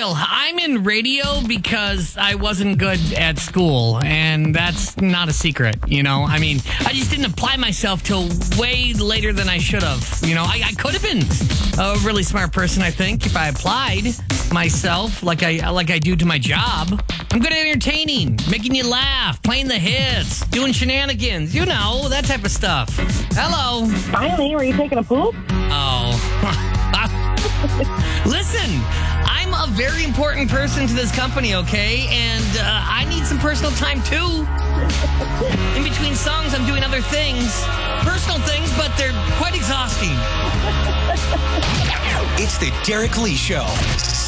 deal. I'm in radio because I wasn't good at school, and that's not a secret, you know? I mean, I just didn't apply myself till way later than I should have. You know, I could have been a really smart person, I think, if I applied myself like I do to my job. I'm good at entertaining, making you laugh, playing the hits, doing shenanigans, you know, that type of stuff. Hello. Finally, were you taking a poop? Oh. Listen, I'm a very important person to this company, okay? And I need some personal time, too. In between songs, I'm doing other things. Personal things, but they're quite exhausting. It's the Derek Lee Show.